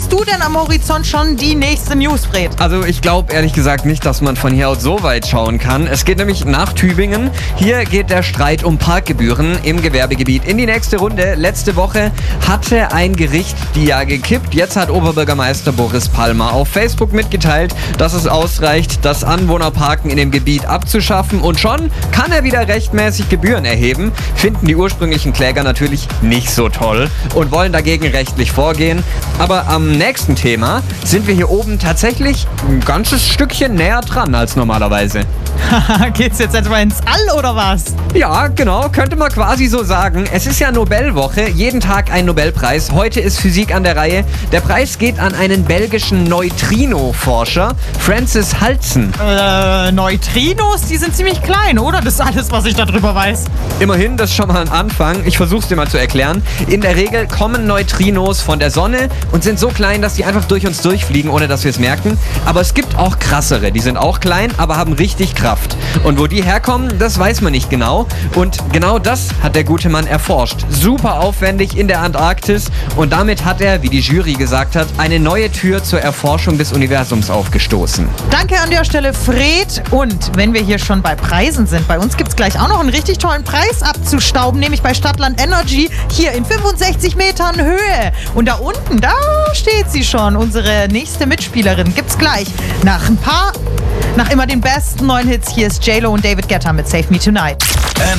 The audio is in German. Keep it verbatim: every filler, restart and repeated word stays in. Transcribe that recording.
siehst du denn am Horizont schon die nächste News, Fred? Also ich glaube ehrlich gesagt nicht, dass man von hier aus so weit schauen kann. Es geht nämlich nach Tübingen. Hier geht der Streit um Parkgebühren im Gewerbegebiet in die nächste Runde. Letzte Woche hatte ein Gericht die ja gekippt. Jetzt hat Oberbürgermeister Boris Palmer auf Facebook mitgeteilt, dass es ausreicht, das Anwohnerparken in dem Gebiet abzuschaffen und schon kann er wieder rechtmäßig Gebühren erheben. Finden die ursprünglichen Kläger natürlich nicht so toll und wollen dagegen rechtlich vorgehen. Aber am nächsten Thema sind wir hier oben tatsächlich ein ganzes Stückchen näher dran als normalerweise. Geht's jetzt etwa ins All oder was? Ja, genau, könnte man quasi so sagen. Es ist ja Nobelwoche, jeden Tag ein Nobelpreis. Heute ist Physik an der Reihe. Der Preis geht an einen belgischen Neutrino-Forscher, Francis Halzen. Äh, Neutrinos, die sind ziemlich klein, oder? Das ist alles, was ich darüber weiß. Immerhin, das ist schon mal ein Anfang. Ich versuch's dir mal zu erklären. In der Regel kommen Neutrinos von der Sonne und sind so klein, dass die einfach durch uns durchfliegen, ohne dass wir es merken. Aber es gibt auch krassere. Die sind auch klein, aber haben richtig Kraft. Und wo die herkommen, das weiß man nicht genau. Und genau das hat der gute Mann erforscht. Super aufwendig in der Antarktis. Und damit hat er, wie die Jury gesagt hat, eine neue Tür zur Erforschung des Universums aufgestoßen. Danke an der Stelle, Fred. Und wenn wir hier schon bei Preisen sind, bei uns gibt es gleich auch noch einen richtig tollen Preis abzustauben, nämlich bei Stadtland Energy hier in fünfundsechzig Metern Höhe. Und da unten, da steht sie schon, unsere nächste Mitspielerin. Gibt's gleich nach ein paar, nach immer den besten neuen Hits. Hier ist J-Lo und David Guetta mit Save Me Tonight.